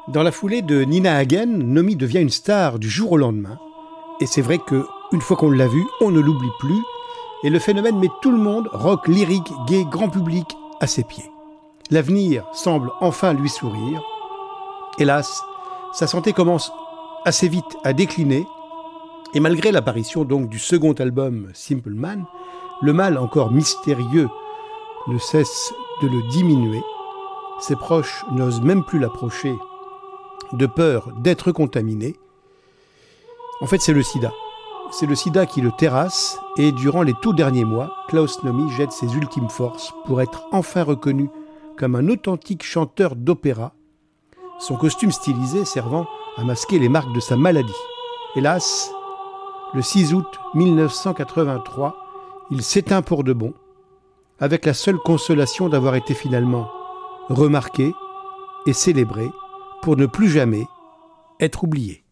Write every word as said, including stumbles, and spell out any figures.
Dans la foulée de Nina Hagen, Nomi devient une star du jour au lendemain. Et c'est vrai qu'une fois qu'on l'a vue, on ne l'oublie plus. Et le phénomène met tout le monde, rock, lyrique, gay, grand public, à ses pieds. L'avenir semble enfin lui sourire. Hélas, sa santé commence assez vite à décliner. Et malgré l'apparition donc du second album Simple Man, le mal encore mystérieux ne cesse de le diminuer. Ses proches n'osent même plus l'approcher de peur d'être contaminé. En fait, c'est le sida. C'est le sida qui le terrasse et durant les tout derniers mois, Klaus Nomi jette ses ultimes forces pour être enfin reconnu comme un authentique chanteur d'opéra, son costume stylisé servant à masquer les marques de sa maladie. Hélas, le six août mille neuf cent quatre-vingt-trois, il s'éteint pour de bon, avec la seule consolation d'avoir été finalement remarqué et célébré pour ne plus jamais être oublié.